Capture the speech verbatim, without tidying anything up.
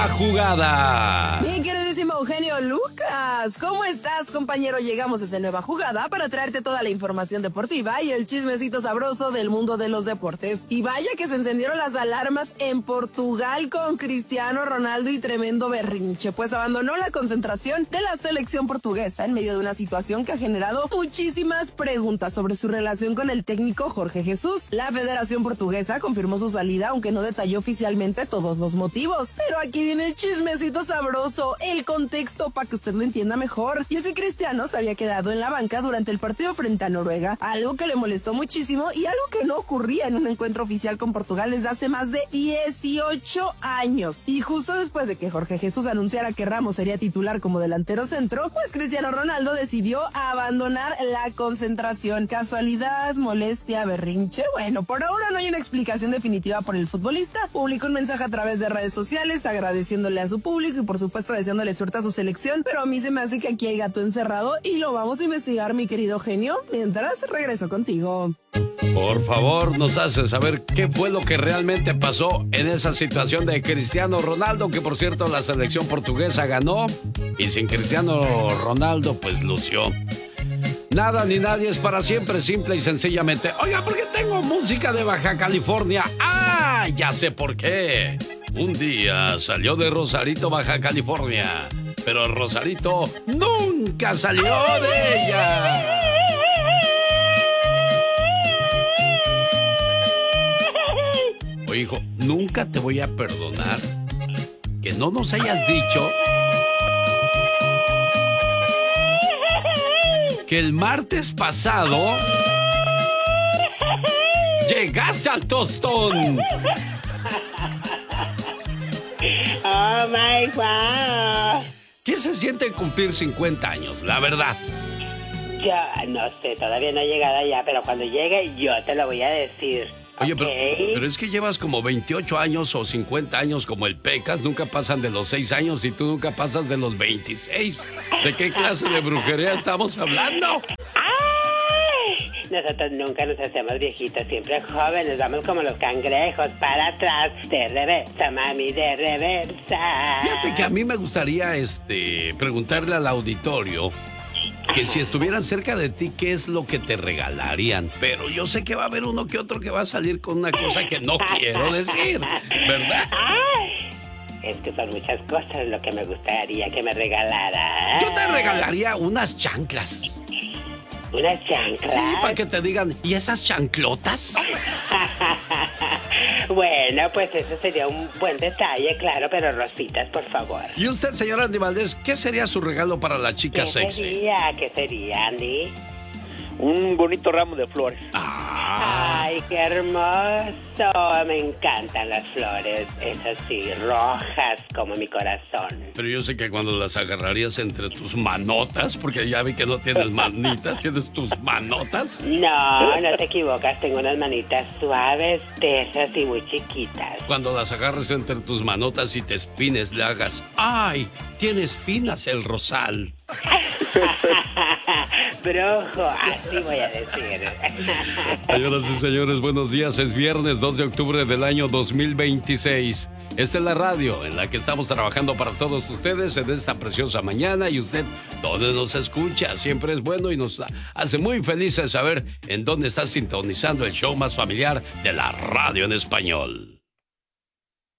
Jugada. Mi queridísimo Eugenio Lucas, ¿cómo estás, compañero? Llegamos desde Nueva Jugada para traerte toda la información deportiva y el chismecito sabroso del mundo de los deportes. Y vaya que se encendieron las alarmas en Portugal con Cristiano Ronaldo y tremendo berrinche, pues abandonó la concentración de la selección portuguesa en medio de una situación que ha generado muchísimas preguntas sobre su relación con el técnico Jorge Jesús. La Federación Portuguesa confirmó su salida, aunque no detalló oficialmente todos los motivos. Pero aquí viene el chismecito sabroso, el contexto para que usted lo entienda mejor. Y ese Cristiano se había quedado en la banca durante el partido frente a Noruega, algo que le molestó muchísimo y algo que no ocurría en un encuentro oficial con Portugal desde hace más de dieciocho años. Y justo después de que Jorge Jesús anunciara que Ramos sería titular como delantero centro, pues Cristiano Ronaldo decidió abandonar la concentración. ¿Casualidad, molestia, berrinche? Bueno, por ahora no hay una explicación definitiva por el futbolista. Publicó un mensaje a través de redes sociales agradeciéndole a su público y por supuesto deseándole suerte a su selección, pero a mí se me hace que aquí hay gato encerrado y lo vamos a investigar, mi querido genio, mientras regreso contigo. Por favor, nos hace saber qué fue lo que realmente pasó en esa situación de Cristiano Ronaldo, que por cierto la selección portuguesa ganó y sin Cristiano Ronaldo pues lució. Nada ni nadie es para siempre, simple y sencillamente. Oiga, ¿por qué tengo música de Baja California? ¡Ah! Ya sé por qué. Un día salió de Rosarito, Baja California, pero Rosarito nunca salió de ella. Oye, hijo, nunca te voy a perdonar que no nos hayas dicho que el martes pasado llegaste al tostón. Oh my God. ¿Qué se siente cumplir cincuenta años, la verdad? Yo no sé, todavía no he llegado allá, pero cuando llegue yo te lo voy a decir. Oye, ¿Okay? pero, pero es que llevas como veintiocho años o cincuenta años como el Pecas, nunca pasan de los seis años y tú nunca pasas de los veintiséis. ¿De qué clase de brujería estamos hablando? ¡Ay! Nosotros nunca nos hacemos viejitos, siempre jóvenes, vamos como los cangrejos, para atrás, de reversa, mami, de reversa. Fíjate que a mí me gustaría este preguntarle al auditorio que si estuvieran cerca de ti, ¿qué es lo que te regalarían? Pero yo sé que va a haber uno que otro que va a salir con una cosa que no quiero decir, ¿verdad? Ay, es que son muchas cosas lo que me gustaría que me regalara. Yo te regalaría unas chanclas. ¿Unas chanclas? Sí, para que te digan, ¿y esas chanclotas? Bueno, pues eso sería un buen detalle, claro, pero rositas, por favor. Y usted, señora Andy Valdés, ¿qué sería su regalo para la chica ¿Qué sexy? sería? ¿Qué sería, Andy? Un bonito ramo de flores. Ah. Ay, qué hermoso. Me encantan las flores. Esas sí, rojas como mi corazón. Pero yo sé que cuando las agarrarías entre tus manotas, porque ya vi que no tienes manitas, tienes tus manotas. No, no te equivocas. Tengo unas manitas suaves, tesas y muy chiquitas. Cuando las agarres entre tus manotas y te espines, le hagas, ¡ay! Tiene espinas el rosal. Brujo, así voy a decir. Señoras y señores, buenos días. Es viernes dos de octubre del año dos mil veintiséis. Esta es la radio en la que estamos trabajando para todos ustedes en esta preciosa mañana. Y usted, ¿dónde nos escucha? Siempre es bueno y nos hace muy felices saber en dónde está sintonizando el show más familiar de la radio en español.